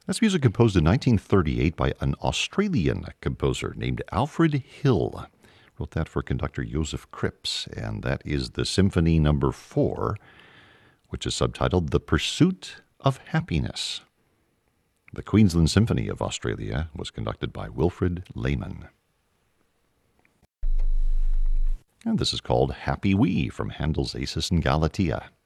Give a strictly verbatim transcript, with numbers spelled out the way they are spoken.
That's music composed in nineteen thirty-eight by an Australian composer named Alfred Hill. Wrote that for conductor Joseph Cripps, and that is the Symphony Number Four, which is subtitled The Pursuit of Happiness. The Queensland Symphony of Australia was conducted by Wilfred Lehman. And this is called Happy Wee from Handel's Acis and Galatea.